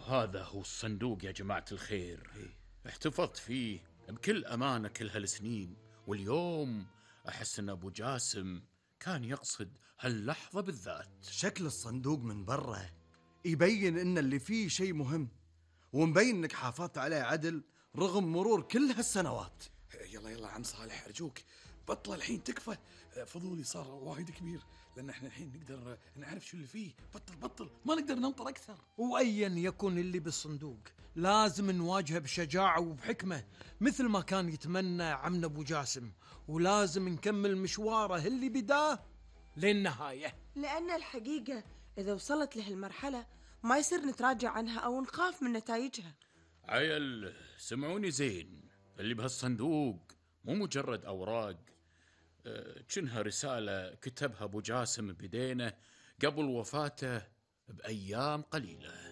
هذا هو الصندوق يا جماعة الخير. احتفظت فيه بكل أمانة كل هالسنين، واليوم أحس أن أبو جاسم كان يقصد هاللحظة بالذات. شكل الصندوق من برا يبين إن اللي فيه شيء مهم، ومبين إنك حافظت عليه عدل رغم مرور كل هالسنوات. يلا يلا عم صالح أرجوك بطل الحين، تكفى. فضولي صار وايد كبير، لأن احنا الحين نقدر نعرف شو اللي فيه. بطل ما نقدر ننطر أكثر. وأيا يكن اللي بالصندوق لازم نواجهه بشجاعة وبحكمة مثل ما كان يتمنى عمنا أبو جاسم، ولازم نكمل مشواره اللي بداه للنهاية. لأن الحقيقة إذا وصلت لهالمرحلة ما يصير نتراجع عنها أو نخاف من نتائجها. عيل سمعوني زين، اللي بهالصندوق مو مجرد أوراق، كأنها رسالة كتبها أبو جاسم بدينه قبل وفاته بأيام قليلة.